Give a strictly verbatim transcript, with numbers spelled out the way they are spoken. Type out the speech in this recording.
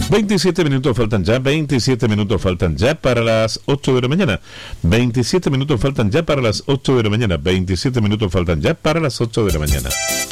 veintisiete minutos faltan ya, veintisiete minutos faltan ya para las ocho de la mañana. veintisiete minutos faltan ya para las ocho de la mañana. veintisiete minutos faltan ya para las ocho de la mañana.